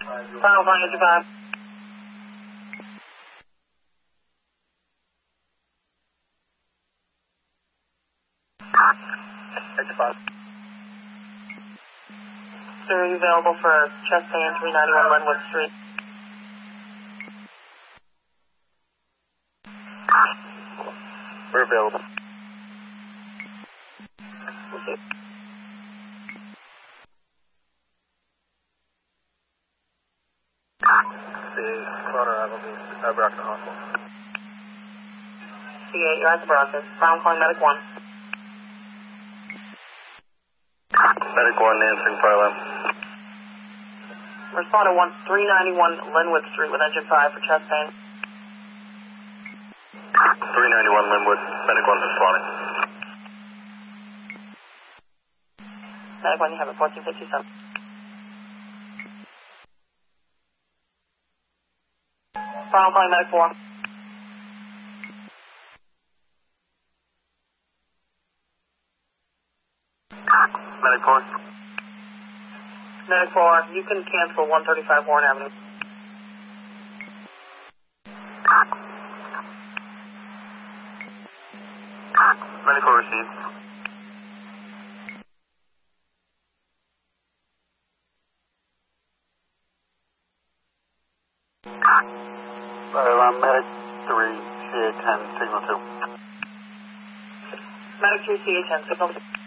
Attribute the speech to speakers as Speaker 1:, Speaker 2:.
Speaker 1: Final flying engine 5. Engine 5. Sir, are you available for chest pain 391 Linwood Street?
Speaker 2: We're available.
Speaker 1: Okay.
Speaker 2: The corner I will be Brockton Hospital.
Speaker 1: C8, you're at the Brockton. Final calling medic 1.
Speaker 2: Medic 1 answering fire line.
Speaker 1: Respond to 391 Linwood Street with engine 5 for chest pain.
Speaker 2: 391 Linwood, medic 1 responding.
Speaker 1: Medic 1, you have it 1457. Final calling medic 4.
Speaker 2: Medic 4.
Speaker 1: Medic 4, you can cancel 135 Warren Avenue.
Speaker 2: Medic 4 received. Medic 3, CA10, signal 2.
Speaker 1: Medic 2, CA10, signal 2.